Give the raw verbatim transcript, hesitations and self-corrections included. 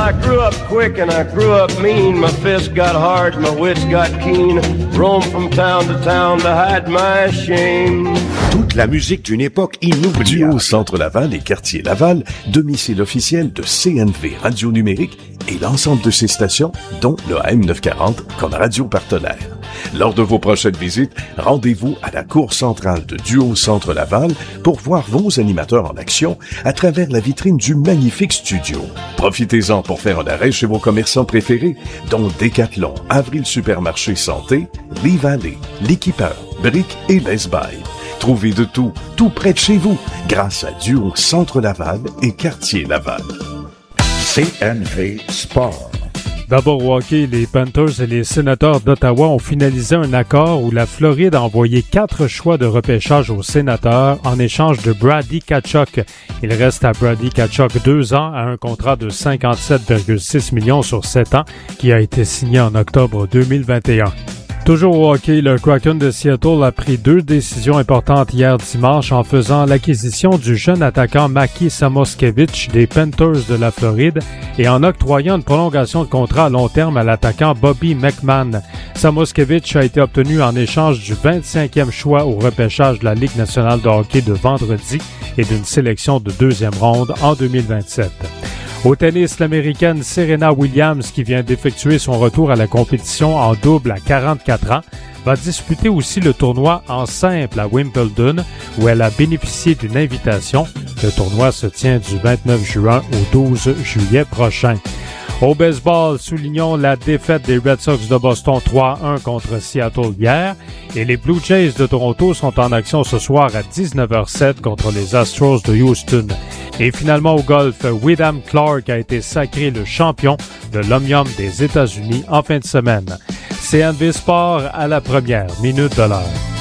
I grew up quick and I grew up mean. My fists got hard, my wits got keen. Roam from town to town to hide my shame. Toute la musique d'une époque inoubliable. Duo Centre Laval et Quartier Laval, domicile officiel de C N V Radio Numérique et l'ensemble de ses stations, dont le A M neuf cent quarante comme radio partenaire. Lors de vos prochaines visites, rendez-vous à la cour centrale de Duo Centre Laval pour voir vos animateurs en action à travers la vitrine du magnifique studio. Profitez-en pour faire un arrêt chez vos commerçants préférés, dont Decathlon, Avril Supermarché Santé, Lee Valley, L'Équipeur, Brick et Best Buy. Trouvez de tout, tout près de chez vous, grâce à Duo Centre Laval et Quartier Laval. C N V Sport. D'abord au hockey, les Panthers et les Sénateurs d'Ottawa ont finalisé un accord où la Floride a envoyé quatre choix de repêchage aux Sénateurs en échange de Brady Tkachuk. Il reste à Brady Tkachuk deux ans à un contrat de cinquante-sept virgule six millions sur sept ans qui a été signé en octobre deux mille vingt et un. Toujours au hockey, le Kraken de Seattle a pris deux décisions importantes hier dimanche en faisant l'acquisition du jeune attaquant Maki Samoskevich des Panthers de la Floride et en octroyant une prolongation de contrat à long terme à l'attaquant Bobby McMahon. Samoskevich a été obtenu en échange du vingt-cinquième choix au repêchage de la Ligue nationale de hockey de vendredi et d'une sélection de deuxième ronde en deux mille vingt-sept. Au tennis, l'Américaine Serena Williams, qui vient d'effectuer son retour à la compétition en double à quarante-quatre ans, va disputer aussi le tournoi en simple à Wimbledon, où elle a bénéficié d'une invitation. Le tournoi se tient du vingt-neuf juin au douze juillet prochain. Au baseball, soulignons la défaite des Red Sox de Boston trois à un contre Seattle hier et les Blue Jays de Toronto sont en action ce soir à dix-neuf heures sept contre les Astros de Houston. Et finalement au golf, Wyndham Clark a été sacré le champion de l'Omnium des États-Unis en fin de semaine. C N V Sport à la première minute de l'heure.